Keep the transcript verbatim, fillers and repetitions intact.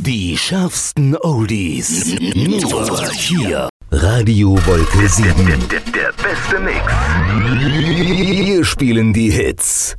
Die schärfsten Oldies. Nur hier. Radio Wolke sieben. Der, der, der beste Mix. Wir spielen die Hits.